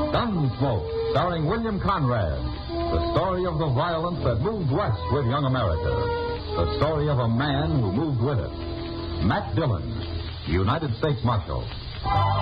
Gunsmoke, starring William Conrad. The story of the violence that moved west with young America. The story of a man who moved with it. Matt Dillon, United States Marshal.